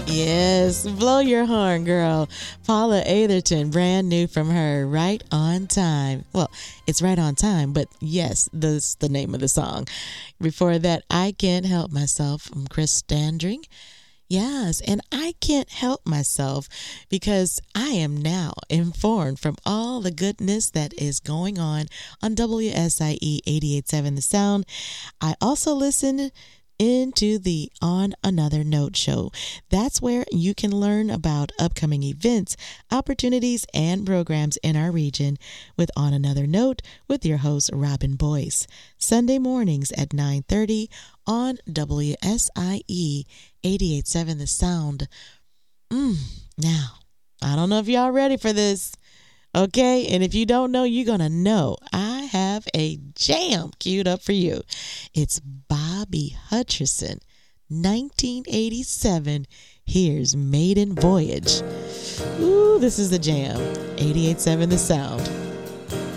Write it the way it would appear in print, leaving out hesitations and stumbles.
Yes, blow your horn, girl. Paula Atherton, brand new from her, Right on Time. Well, it's Right on Time, but yes, that's the name of the song. Before that, I Can't Help Myself from Chris Standring. Yes, and I can't help myself because I am now informed from all the goodness that is going on WSIE 88.7 The Sound. I also listen into the On Another Note show. That's where you can learn about upcoming events, opportunities, and programs in our region with On Another Note with your host, Robin Boyce. Sunday mornings at 9:30 on WSIE 88.7 The Sound. Now, I don't know if y'all ready for this. Okay, and if you don't know, you're going to know. I have a jam queued up for you. It's Bobby Hutcherson, 1987. Here's Maiden Voyage. Ooh, this is the jam. 88.7 The Sound.